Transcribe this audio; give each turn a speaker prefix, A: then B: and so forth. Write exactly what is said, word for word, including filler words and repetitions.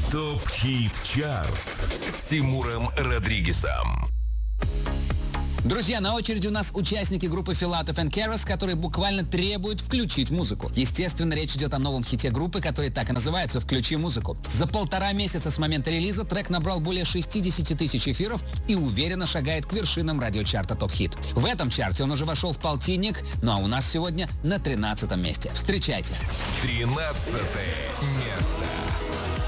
A: ТОП-хит чарт с Тимуром Родригезом.
B: Друзья, на очереди у нас участники группы Filatov and Keras, которые буквально требуют включить музыку. Естественно, речь идет о новом хите группы, который так и называется «Включи музыку». За полтора месяца с момента релиза трек набрал более шестьдесят тысяч эфиров и уверенно шагает к вершинам радиочарта «Топ-хит». В этом чарте он уже вошел в полтинник, ну а у нас сегодня на тринадцатом месте. Встречайте.
A: Тринадцатое место.